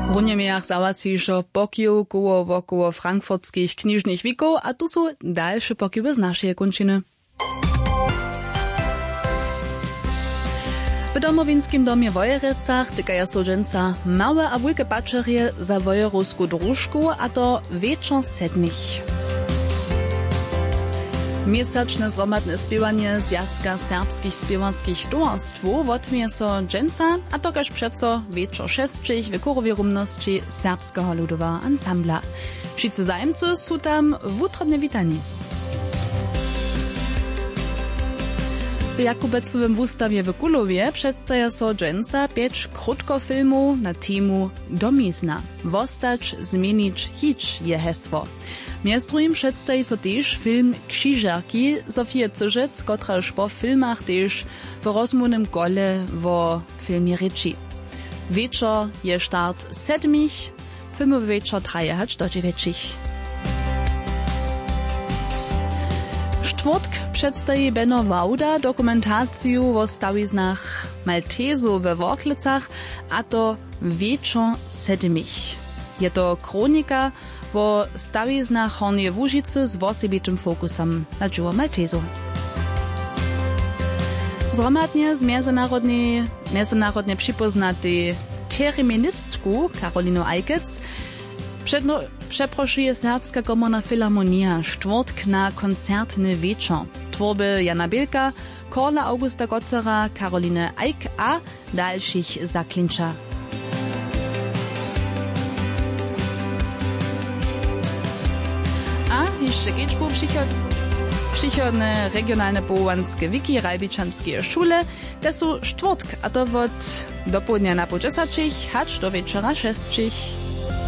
W Runiejach załasi, że pokiju koło wokoło frankfurtskich knižnych wieków, a tu są dalsze pokiwy z naszej kończyny. W domowinskim domie w Wojerecach tykaja sodženca małe a wielkie pačerje za wojerowsku drużku, a to wieczor sedmich. Miesačne zromadne spiewanie Zjazka serbskich spiewanskich towarstwów odmie so dżęca, a to kaž przeco wieczor šestčich w kurowej rumności serbskiego ludowa ansambla. Wszyscy zajemcy są tam wutrobne witani. W Jakubecowym wustawie w Kulowie przedstawia so dżęca 5 krótkofilmów na temu domizna. Wostać, zmienić, hić je hesło. Między drugim przedstawi so też film Krzyżerki Zofie Cyrzec, która już po filmach też w rozmównym kole w filmie reči. Wieczor je start 7, filmowy wieczor traje aż do 9. Czwartk przedstawi Benno Wauda dokumentację o stawiznach Maltezu we Worklicach, a to wieczor 7. Je to kronika o stawiznach Hornie Łužice z osobitym fokusem na dzieło Maltezu. Zromadnie z międzynarodnie przypoznatej terministku Karolinu Ajkec przeproszuje Serbska Komorna Filharmonia czwartk na koncertny wieczor. Tworby Jana Bielka, Korla Augusta Gotzera, Karoline Ajk a dalszych zaklinča. A jeszcze kiečbu przychodne regionalne połowanskie wiki Rajbičanskie szule, te są czwartk, a to od do południa na 10 hacz do wieczora 6.